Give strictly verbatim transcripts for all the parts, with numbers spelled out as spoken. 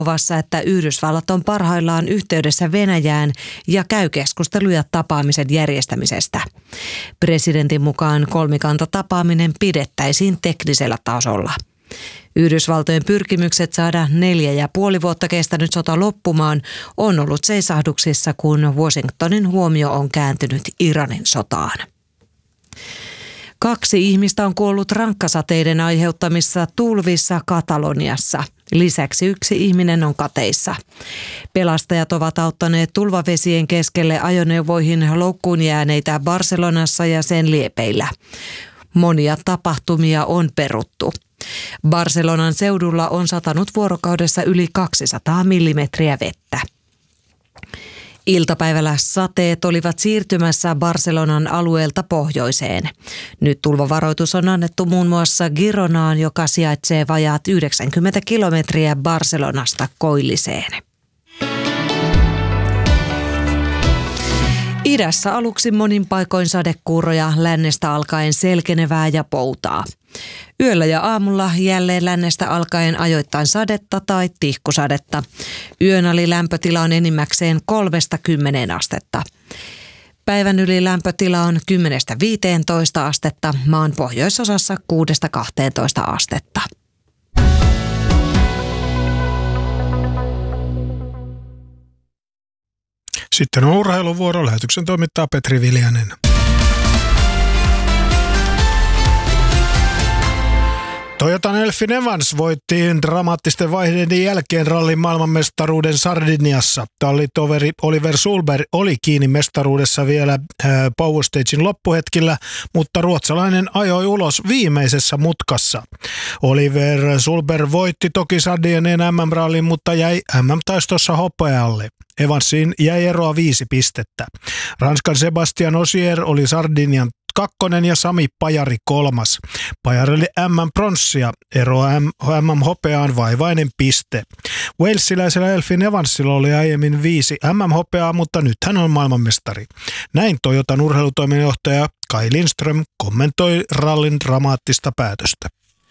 Moskvassa, että Yhdysvallat on parhaillaan yhteydessä Venäjään ja käy keskusteluja tapaamisen järjestämisestä. Presidentin mukaan kolmikantatapaaminen pidettäisiin teknisellä tasolla. Yhdysvaltojen pyrkimykset saada neljä ja puoli vuotta kestänyt sota loppumaan on ollut seisahduksissa, kun Washingtonin huomio on kääntynyt Iranin sotaan. Kaksi ihmistä on kuollut rankkasateiden aiheuttamissa tulvissa Kataloniassa. Lisäksi yksi ihminen on kateissa. Pelastajat ovat auttaneet tulvavesien keskelle ajoneuvoihin loukkuun jääneitä Barcelonassa ja sen liepeillä. Monia tapahtumia on peruttu. Barcelonan seudulla on satanut vuorokaudessa yli kaksisataa millimetriä vettä. Iltapäivällä sateet olivat siirtymässä Barcelonan alueelta pohjoiseen. Nyt tulvavaroitus on annettu muun muassa Gironaan, joka sijaitsee vajaat yhdeksänkymmentä kilometriä Barcelonasta koilliseen. Idässä aluksi monin paikoin sadekuuroja, lännestä alkaen selkenevää ja poutaa. Yöllä ja aamulla jälleen lännestä alkaen ajoittain sadetta tai tihkusadetta. Yön ali lämpötila on enimmäkseen kolmesta kymmeneen astetta. Päivän yli lämpötila on kymmenestä viiteentoista astetta, maan pohjoisosassa kuudesta kahteentoista astetta. Sitten on urheiluvuoro. Lähetyksen toimittaa Petri Viljanen. Toyotan Elfyn Evans voitti dramaattisten vaiheiden jälkeen rallin maailmanmestaruuden Sardiniassa. Tallitoveri Oliver Sulberg oli kiinni mestaruudessa vielä äh, Power Stagein loppuhetkillä, mutta ruotsalainen ajoi ulos viimeisessä mutkassa. Oliver Sulberg voitti toki Sardinien M M-rallin, mutta jäi M M-taistossa hopealle. Evansiin jäi eroa viisi pistettä. Ranskan Sebastian Ogier oli Sardinian kakkonen ja Sami Pajari kolmas. Pajarille M M-pronssia, eroa M M-hopeaan vaivainen piste. Walesiläisellä Elfyn Evansilla oli aiemmin viisi M M-hopeaa, mutta nyt hän on maailmanmestari. Näin Toyotan urheilutoimenjohtaja Kai Lindström kommentoi rallin dramaattista päätöstä.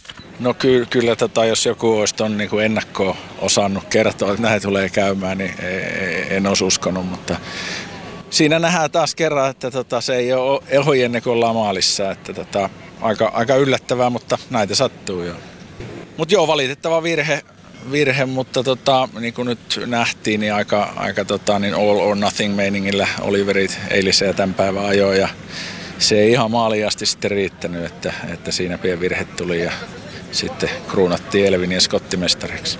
No ky- kyllä, tota, jos joku olisi tuon niin kuin ennakkoon osannut kertoa, että näin tulee käymään, niin en olisi uskonut, mutta siinä nähdään taas kerran, että tota, se ei ole ohi ennen kuin ollaan maalissa. Että, tota, aika, aika yllättävää, mutta näitä sattuu jo. Mutta joo, valitettava virhe, virhe mutta tota, niin kuin nyt nähtiin, niin aika, aika tota, niin all or nothing meiningillä Oliverit eilisen ja tämän päivän ajoin. Ja se ei ihan maaliin asti sitten riittänyt, että, että siinä pieni virhe tuli ja sitten kruunattiin Elvin ja skottimestariksi.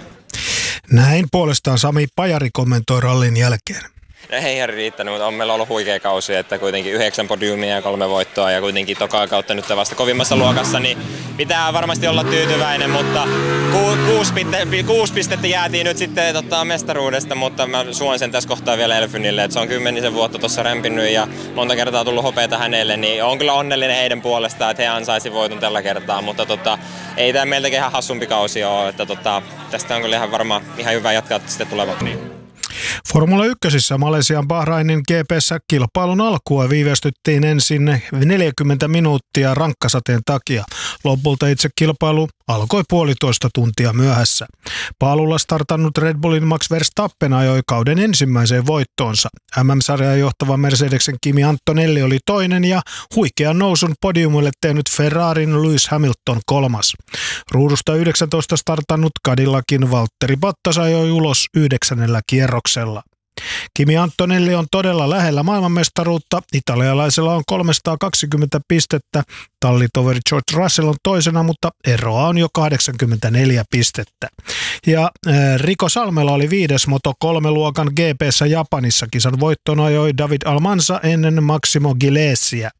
Näin puolestaan Sami Pajari kommentoi rallin jälkeen. Ei ihan riittänyt, mutta on meillä ollut huikea kausi, että kuitenkin yhdeksän podiumia ja kolme voittoa ja kuitenkin tokaa kautta nyt vasta kovimmassa luokassa, niin pitää varmasti olla tyytyväinen, mutta ku, kuusi, pitte, kuusi pistettä jäätiin nyt sitten tota, mestaruudesta, mutta mä suon sen tässä kohtaa vielä Elfynille, että se on kymmenisen vuotta tuossa rämpinyt ja monta kertaa tullut hopeata hänelle, niin on kyllä onnellinen heidän puolestaan, että he ansaisi voiton tällä kertaa, mutta tota, ei tämä meiltäkin ihan hassumpi kausi ole, että tota, tästä on kyllä ihan varmaan ihan hyvä jatkaa sitten tulevat. Niin. Formula ykkösissä Malesian Bahrainin G P:ssä kilpailun alkua viivästyttiin ensin neljäkymmentä minuuttia rankkasateen takia. Lopulta itse kilpailu alkoi puolitoista tuntia myöhässä. Paalulla startannut Red Bullin Max Verstappen ajoi kauden ensimmäiseen voittoonsa. M M-sarjan johtava Mercedesen Kimi Antonelli oli toinen ja huikean nousun podiumille tehnyt Ferrarin Lewis Hamilton kolmas. Ruudusta yhdeksäntoista startannut Cadillacin Valtteri Bottas ajoi ulos yhdeksännellä kierroksella. Kimi Antonelli on todella lähellä maailmanmestaruutta. Italialaisella on kolmesataakaksikymmentä pistettä. Tallitoveri George Russell on toisena, mutta eroa on jo kahdeksankymmentäneljä pistettä. Ja äh, Rico Salmela oli viides Moto kolme luokan G P:ssä Japanissa. Kisan voittoon ajoi David Almanza ennen Maximo Gilesiä.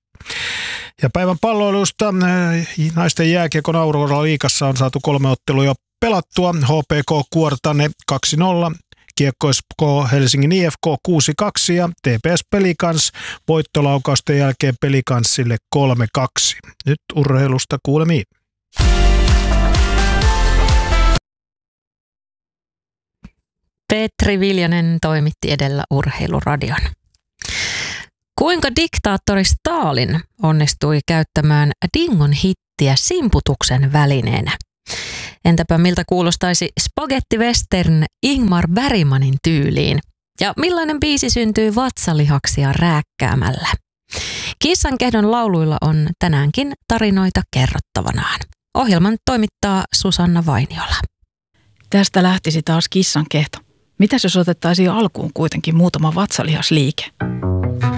Ja päivän palloilusta äh, naisten jääkiekon Aurora-liigassa on saatu kolme ottelua jo pelattua. H P K Kuortane kaksi nolla. Kiekko S K Helsingin I F K kuusi kaksi ja T P S Pelikans voittolaukausten jälkeen Pelikansille kolme kaksi. Nyt urheilusta kuulemiin. Petri Viljanen toimitti edellä Urheiluradion. Kuinka diktaattori Stalin onnistui käyttämään dingon hittiä simputuksen välineenä? Entäpä miltä kuulostaisi Spaghetti Western Ingmar Bergmanin tyyliin? Ja millainen biisi syntyy vatsalihaksia rääkkäämällä? Kissankehdon lauluilla on tänäänkin tarinoita kerrottavanaan. Ohjelman toimittaa Susanna Vainiola. Tästä lähtisi taas kissankehto. Mitäs jos otettaisiin alkuun kuitenkin muutama vatsalihasliike?